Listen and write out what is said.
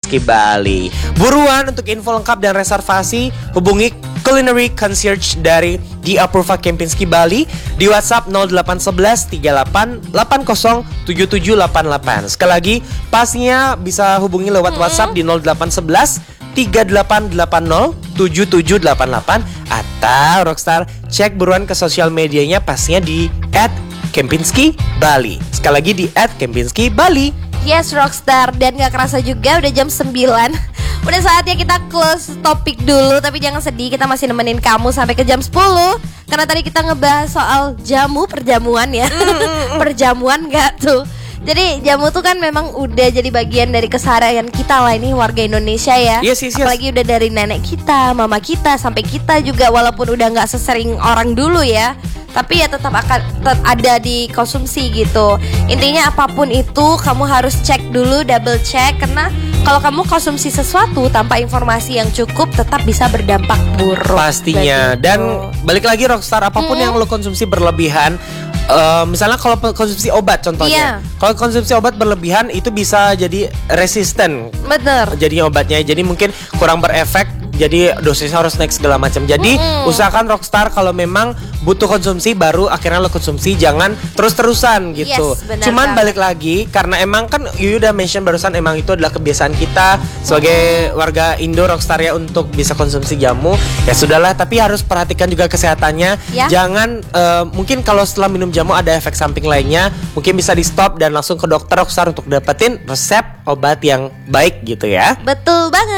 Kempinski Bali. Buruan untuk info lengkap dan reservasi hubungi Culinary Concierge dari The Apurva Kempinski Bali di WhatsApp 0811 38 80 7788. Sekali lagi, pasnya bisa hubungi lewat WhatsApp di 0811 3880 7788 atau Rockstar cek buruan ke sosial medianya pasnya di @Kempinski Bali. Sekali lagi di @Kempinski Bali. Yes Rockstar, dan gak kerasa juga udah jam 9. Udah saatnya kita close topik dulu. Tapi jangan sedih, kita masih nemenin kamu sampai ke jam 10. Karena tadi kita ngebahas soal perjamuan ya. Perjamuan gak tuh? Jadi jamu tuh kan memang udah jadi bagian dari keseharian kita lah, ini warga Indonesia ya. Yes. Apalagi udah dari nenek kita, mama kita, sampai kita juga. Walaupun udah gak sesering orang dulu ya, tapi ya tetap akan ada di konsumsi gitu. Intinya apapun itu kamu harus cek dulu, double check. Karena kalau kamu konsumsi sesuatu tanpa informasi yang cukup, tetap bisa berdampak buruk pastinya. begitu. Dan balik lagi Rockstar, apapun yang lo konsumsi berlebihan, misalnya kalau konsumsi obat contohnya, kalau konsumsi obat berlebihan itu bisa jadi resisten. Bener. Jadinya obatnya, jadi mungkin kurang berefek, jadi dosisnya harus naik segala macam. Jadi usahakan Rockstar kalau memang butuh konsumsi baru akhirnya lo konsumsi, jangan terus-terusan gitu. Yes, benar Cuman banget. balik lagi, karena emang kan Yuyu udah mention barusan, emang itu adalah kebiasaan kita sebagai warga Indo Rockstar ya untuk bisa konsumsi jamu. Ya sudahlah, tapi harus perhatikan juga kesehatannya. Ya. Jangan mungkin kalau setelah minum jamu ada efek samping lainnya, mungkin bisa di stop dan langsung ke dokter Rockstar untuk dapetin resep obat yang baik gitu ya. Betul banget.